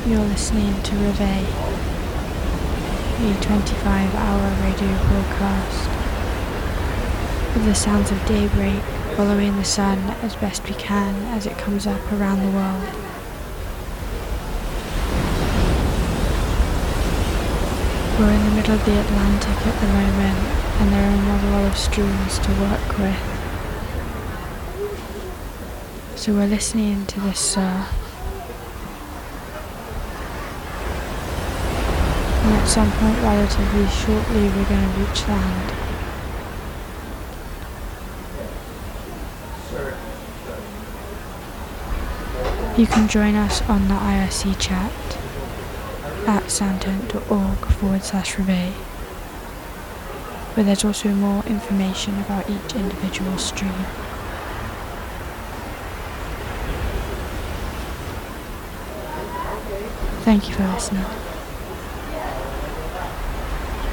You're listening to Reveille, a 25-hour radio broadcast with the sounds of daybreak, following the sun as best we can as it comes up around the world. We're in the middle of the Atlantic at the moment, and there are not a lot of streams to work with. So we're listening to this surf. And at some point relatively shortly we're going to reach land. You can join us on the IRC chat at soundtent.org/Reveille, where there's also more information about each individual stream. Thank you for listening.